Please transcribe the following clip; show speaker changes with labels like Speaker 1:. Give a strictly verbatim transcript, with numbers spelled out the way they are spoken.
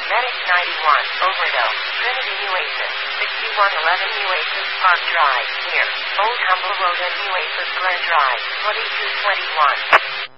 Speaker 1: Medics ninety-one, Overdale, Trinity Nueces, sixty-one eleven Nueces Park Drive, near Old Humble Road and Nueces Glen Drive, twenty-two twenty-one.